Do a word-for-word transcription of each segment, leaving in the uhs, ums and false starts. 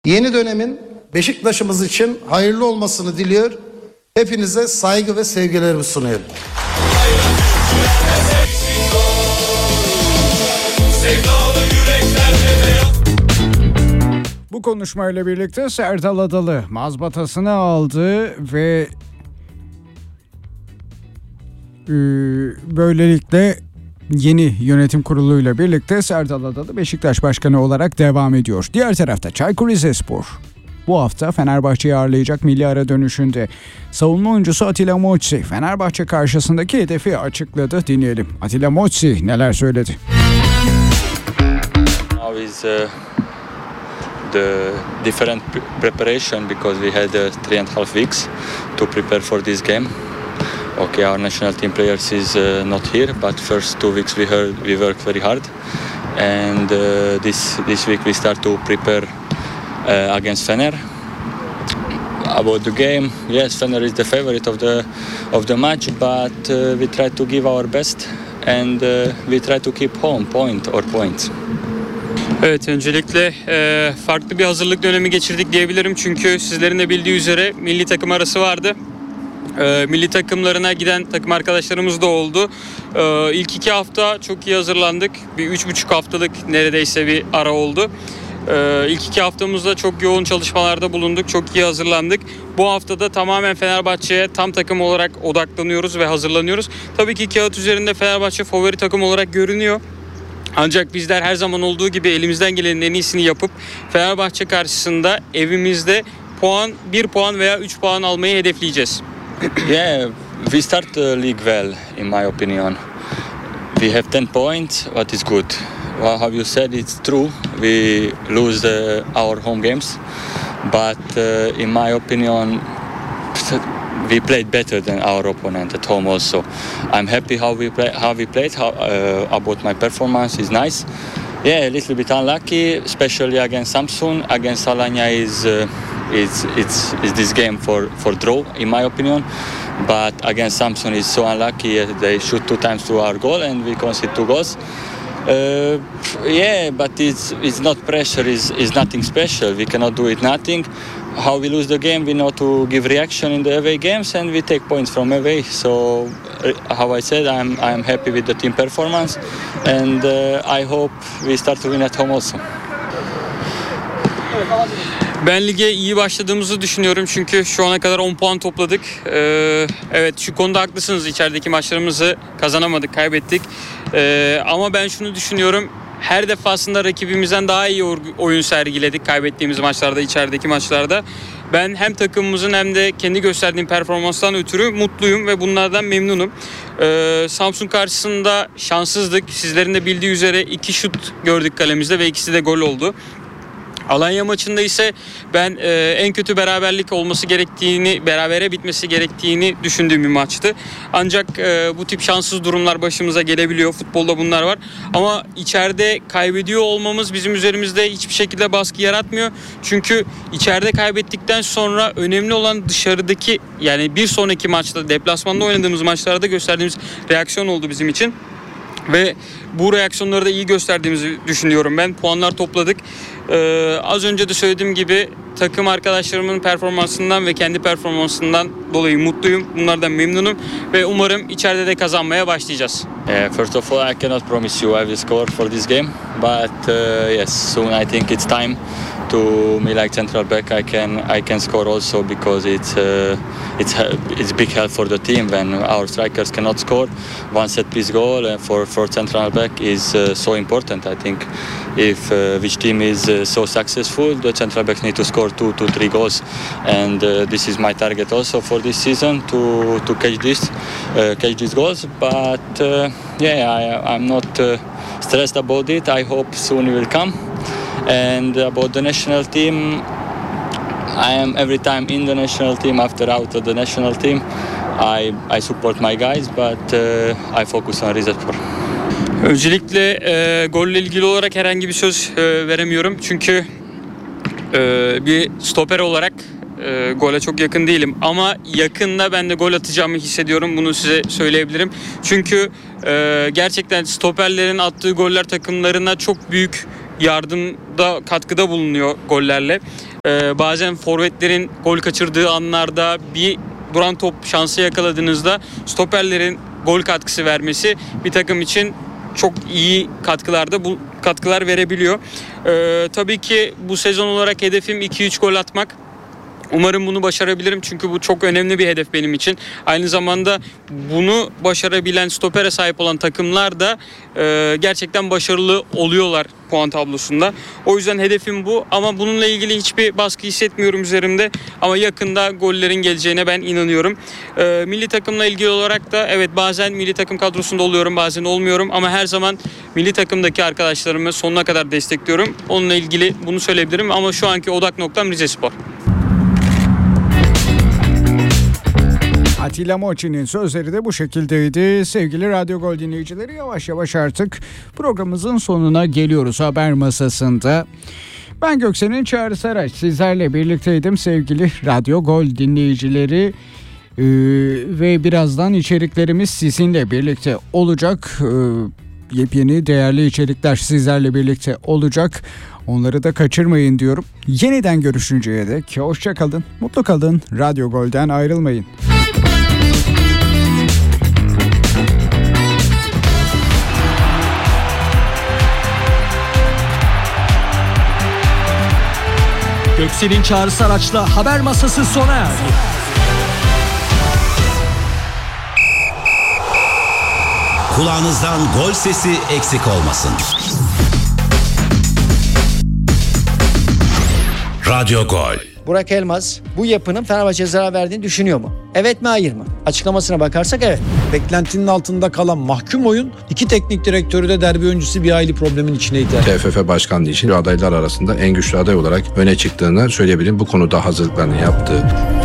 Yeni dönemin Beşiktaş'ımız için hayırlı olmasını diliyor. Hepinize saygı ve sevgilerimi sunuyorum. Bu konuşmayla birlikte Serdal Adalı mazbatasını aldı ve e, böylelikle yeni yönetim kuruluyla birlikte Serdal Adalı Beşiktaş Başkanı olarak devam ediyor. Diğer tarafta Çaykur Rizespor bu hafta Fenerbahçe'yi ağırlayacak milli ara dönüşünde. Savunma oyuncusu Atilla Mocci Fenerbahçe karşısındaki hedefi açıkladı. Dinleyelim. Atilla Mocci neler söyledi? Now is uh, the different preparation because we had uh, three and a half weeks to prepare for this game. Okay, our national team players is uh, not here, but first two weeks we heard we worked very hard, and uh, this this week we start to prepare uh, against Fener. About the game, yes, Fener is the favorite of the of the match, but uh, we try to give our best, and uh, we try to keep home point or points. Evet, öncelikle e, farklı bir hazırlık dönemi geçirdik diyebilirim. Çünkü sizlerin de bildiği üzere milli takım arası vardı. E, milli takımlarına giden takım arkadaşlarımız da oldu. E, ilk iki hafta çok iyi hazırlandık. Bir üç buçuk haftalık neredeyse bir ara oldu. E, ilk iki haftamızda çok yoğun çalışmalarda bulunduk. Çok iyi hazırlandık. Bu haftada tamamen Fenerbahçe'ye tam takım olarak odaklanıyoruz ve hazırlanıyoruz. Tabii ki kağıt üzerinde Fenerbahçe favori takım olarak görünüyor. Ancak bizler her zaman olduğu gibi elimizden gelenin en iyisini yapıp Fenerbahçe karşısında evimizde puan, bir puan veya üç puan almayı hedefleyeceğiz. Yeah, we start the league well, in my opinion. We have ten points, what is good. Well, how you said, it's true. We lose uh, our home games, but uh, in my opinion, we played better than our opponent at home also. I'm happy how we play, how we played, how, uh, about my performance is nice. Yeah, a little bit unlucky, especially against Samsun. Against Alanya is uh, it's it's is this game for, for draw, in my opinion. But against Samsun is so unlucky. They shoot two times to our goal and we concede two goals. Uh, yeah, but it's it's not pressure. Is is nothing special. We cannot do it. Nothing. How we lose the game, we know to give reaction in the away games, and we take points from away. So, how I said, I'm I'm happy with the team performance, and uh, I hope we start to win at home also. Ben lige iyi başladığımızı düşünüyorum çünkü şu ana kadar on puan topladık. Ee, evet, şu konuda haklısınız. İçerideki maçlarımızı kazanamadık, kaybettik. Ee, ama ben şunu düşünüyorum. Her defasında rakibimizden daha iyi oyun sergiledik kaybettiğimiz maçlarda, içerideki maçlarda. Ben hem takımımızın hem de kendi gösterdiğim performanstan ötürü mutluyum ve bunlardan memnunum. Ee, Samsun karşısında şanssızdık. Sizlerin de bildiği üzere iki şut gördük kalemizde ve ikisi de gol oldu. Alanya maçında ise ben e, en kötü beraberlik olması gerektiğini, berabere bitmesi gerektiğini düşündüğüm bir maçtı. Ancak e, bu tip şanssız durumlar başımıza gelebiliyor. Futbolda bunlar var. Ama içeride kaybediyor olmamız bizim üzerimizde hiçbir şekilde baskı yaratmıyor. Çünkü içeride kaybettikten sonra önemli olan dışarıdaki, yani bir sonraki maçta, deplasmanda oynadığımız maçlarda gösterdiğimiz reaksiyon oldu bizim için. Ve bu reaksiyonları da iyi gösterdiğimizi düşünüyorum ben. Puanlar topladık. Ee, az önce de söylediğim gibi takım arkadaşlarımın performansından ve kendi performansından dolayı mutluyum. Bunlardan memnunum ve umarım içeride de kazanmaya başlayacağız. Yeah, first of all, I cannot promise you I will score for this game, but uh, yes, soon I think it's time to me like central back. I can I can score also because it's uh, it's it's big help for the team when our strikers cannot score. One set piece goal uh, for for central back is uh, so important. I think if uh, which team is uh, so successful, the central backs need to score two to three goals, and uh, this is my target also for this season to to catch this uh, catch these goals. But uh, yeah, I, I'm not uh, stressed about it. I hope soon it will come. And about the national team, I am every time in the national team, after out of the national team. I I support my guys, but uh, I focus on Rizespor. Öncelikle e, golle ilgili olarak herhangi bir söz e, veremiyorum. Çünkü e, bir stoper olarak e, gole çok yakın değilim. Ama yakında ben de gol atacağımı hissediyorum. Bunu size söyleyebilirim. Çünkü e, gerçekten stoperlerin attığı goller takımlarına çok büyük yardımda, katkıda bulunuyor gollerle. Ee, bazen forvetlerin gol kaçırdığı anlarda bir duran top şansı yakaladığınızda stoperlerin gol katkısı vermesi bir takım için çok iyi katkılarda bu katkılar verebiliyor. Ee, tabii ki bu sezon olarak hedefim iki üç gol atmak. Umarım bunu başarabilirim çünkü bu çok önemli bir hedef benim için. Aynı zamanda bunu başarabilen, stopere sahip olan takımlar da e, gerçekten başarılı oluyorlar puan tablosunda. O yüzden hedefim bu ama bununla ilgili hiçbir baskı hissetmiyorum üzerimde. Ama yakında gollerin geleceğine ben inanıyorum. E, milli takımla ilgili olarak da evet bazen milli takım kadrosunda oluyorum, bazen olmuyorum ama her zaman milli takımdaki arkadaşlarımı sonuna kadar destekliyorum. Onunla ilgili bunu söyleyebilirim ama şu anki odak noktam Rizespor. Atilla Mochi'nin sözleri de bu şekildeydi. Sevgili Radyo Gol dinleyicileri, yavaş yavaş artık programımızın sonuna geliyoruz haber masasında. Ben Göksen'in Çağrı Saraç sizlerle birlikteydim sevgili Radyo Gol dinleyicileri. Ee, ve birazdan içeriklerimiz sizinle birlikte olacak. Ee, yepyeni değerli içerikler sizlerle birlikte olacak. Onları da kaçırmayın diyorum. Yeniden görüşünceye dek hoşça kalın, mutlu kalın. Radyo Gol'den ayrılmayın. Göksel'in Çağrı Saraç'la haber masası sona erdi. Kulağınızdan gol sesi eksik olmasın. Radyo Gol. Burak Elmaz bu yapının Fenerbahçe'ye zarar verdiğini düşünüyor mu? Evet mi hayır mı? Açıklamasına bakarsak evet. Beklentinin altında kalan mahkum oyun, iki teknik direktörü de derbi öncesi bir aile problemin içine iter. T F F Başkanlığı için adaylar arasında en güçlü aday olarak öne çıktığını söyleyebilirim. Bu konuda hazırlıklarını yaptığı.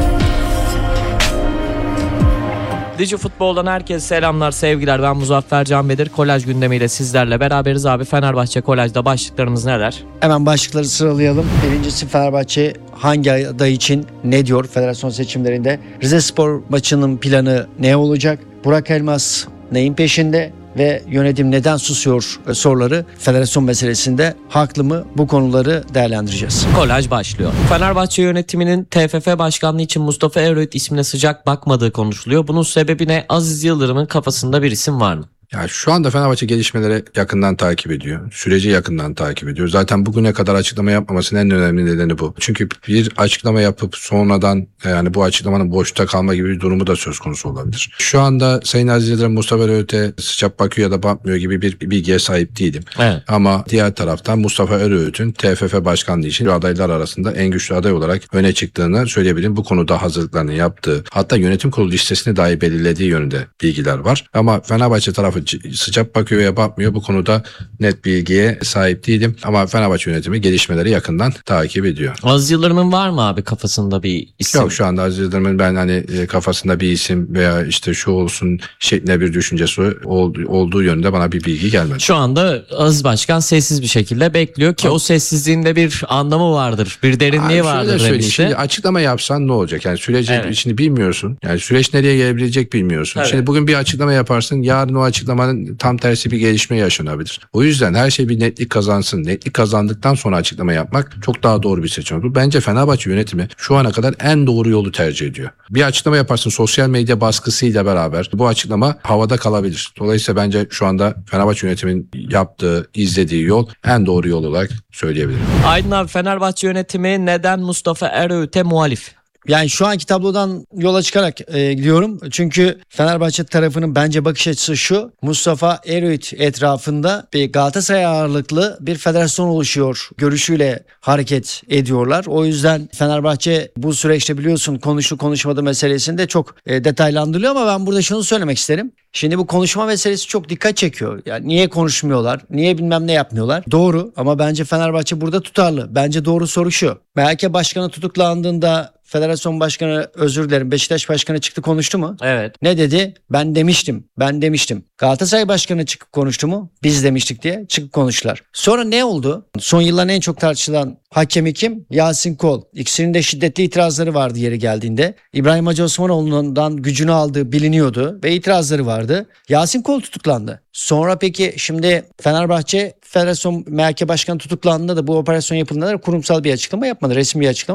Digi Futbol'dan herkese selamlar, sevgiler. Ben Muzaffer Canbedir. Kolaj gündemiyle sizlerle beraberiz abi. Fenerbahçe Kolaj'da başlıklarımız neler? Hemen başlıkları sıralayalım. Birincisi Fenerbahçe hangi aday için ne diyor federasyon seçimlerinde? Rizespor maçının planı ne olacak? Burak Elmaz neyin peşinde? Ve yönetim neden susuyor soruları federasyon meselesinde haklı mı? Bu konuları değerlendireceğiz. Kolaj başlıyor. Fenerbahçe yönetiminin T F F Başkanlığı için Mustafa Eröğüt ismine sıcak bakmadığı konuşuluyor. Bunun sebebi ne? Aziz Yıldırım'ın kafasında bir isim var mı? Ya şu anda Fenerbahçe gelişmeleri yakından takip ediyor. Süreci yakından takip ediyor. Zaten bugüne kadar açıklama yapmamasının en önemli nedeni bu. Çünkü bir açıklama yapıp sonradan yani bu açıklamanın boşta kalma gibi bir durumu da söz konusu olabilir. Şu anda Sayın Aziz Yıldırım Mustafa Eröğüt'e sıcak bakıyor ya da bakmıyor gibi bir bilgiye sahip değilim. Evet. Ama diğer taraftan Mustafa Eröğüt'ün T F F Başkanlığı için adaylar arasında en güçlü aday olarak öne çıktığını söyleyebilirim. Bu konuda hazırlıklarını yaptığı, hatta yönetim kurulu listesini dahi belirlediği yönünde bilgiler var. Ama Fenerbahçe tarafı sıcak bakıyor ya bakmıyor, bu konuda net bilgiye sahip değilim. Ama Fenerbahçe yönetimi gelişmeleri yakından takip ediyor. Aziz Yıldırım'ın var mı abi kafasında bir isim? Yok, şu anda Aziz Yıldırım'ın ben hani kafasında bir isim veya işte şu olsun şeklinde bir düşüncesi olduğu yönünde bana bir bilgi gelmedi. Şu anda Aziz Başkan sessiz bir şekilde bekliyor ki o sessizliğinde bir anlamı vardır, bir derinliği Abi vardır demişti. Şimdi demişti. açıklama yapsan ne olacak? Yani sürecin Evet. içini bilmiyorsun. Yani süreç nereye gelebilecek bilmiyorsun. Evet. Şimdi bugün bir açıklama yaparsın, yarın o açıklamanın tam tersi bir gelişme yaşanabilir. O yüzden her şey bir netlik kazansın. Netlik kazandıktan sonra açıklama yapmak çok daha doğru bir seçenek. Bu bence Fenerbahçe yönetimi şu ana kadar en doğru yolu tercih ediyor. Bir açıklama yaparsın, sosyal medya baskısıyla beraber bu açıklama havada kalabilir. Dolayısıyla bence şu anda Fenerbahçe yönetimin yaptığı, izlediği yol en doğru yol olarak söyleyebilirim. Aydın abi, Fenerbahçe yönetimi neden Mustafa Eröğüt'e muhalif? Yani şu anki tablodan yola çıkarak e, gidiyorum. Çünkü Fenerbahçe tarafının bence bakış açısı şu. Mustafa Eröğüt etrafında bir Galatasaray ağırlıklı bir federasyon oluşuyor görüşüyle hareket ediyorlar. O yüzden Fenerbahçe bu süreçte biliyorsun konuştu konuşmadı meselesinde çok e, detaylandırılıyor ama ben burada şunu söylemek isterim. Şimdi bu konuşma meselesi çok dikkat çekiyor. Yani niye konuşmuyorlar? Niye bilmem ne yapmıyorlar? Doğru ama bence Fenerbahçe burada tutarlı. Bence doğru soru şu. M H K Başkanı tutuklandığında Federasyon Başkanı, özür dilerim, Beşiktaş Başkanı çıktı konuştu mu? Evet. Ne dedi? Ben demiştim. Ben demiştim. Galatasaray Başkanı çıkıp konuştu mu? Biz demiştik diye çıkıp konuştular. Sonra ne oldu? Son yılların en çok tartışılan hakemi kim? Yasin Kol. İkisinin de şiddetli itirazları vardı yeri geldiğinde. İbrahim Hacı Osmanoğlu'ndan gücünü aldığı biliniyordu ve itirazları vardı. Yasin Kol tutuklandı. Sonra peki şimdi Fenerbahçe Federasyon M H K Başkanı tutuklandığında da bu operasyon yapıldığında da kurumsal bir açıklama yapmadı. Resmi bir açıklama